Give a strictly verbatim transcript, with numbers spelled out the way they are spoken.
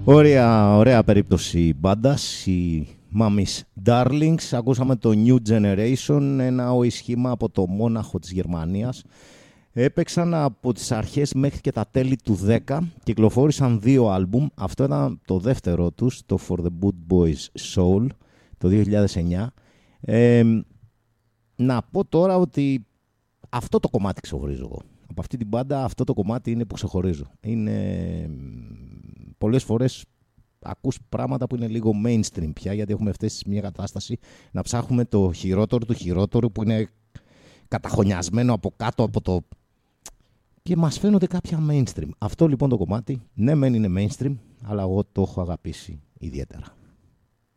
Ωραία, ωραία περίπτωση μπάντας, οι Mummy's Darlings. Ακούσαμε το New Generation, ένα οισχήμα από το Μόναχο της Γερμανίας. Έπαιξαν από τις αρχές μέχρι και τα τέλη του δέκα. Κυκλοφόρησαν δύο άλμπουμ. Αυτό ήταν το δεύτερο τους, το For the Good Boys Soul, το δύο χιλιάδες εννιά. Ε, να πω τώρα ότι αυτό το κομμάτι ξεχωρίζω εγώ. Από αυτή την μπάντα αυτό το κομμάτι είναι που ξεχωρίζω. Είναι πολλές φορές ακούς πράγματα που είναι λίγο mainstream πια, γιατί έχουμε φτάσει σε μια κατάσταση να ψάχνουμε το χειρότερο του χειρότερου που είναι καταχωνιασμένο από κάτω από το... και μας φαίνονται κάποια mainstream. Αυτό λοιπόν το κομμάτι, ναι μεν είναι mainstream, αλλά εγώ το έχω αγαπήσει ιδιαίτερα.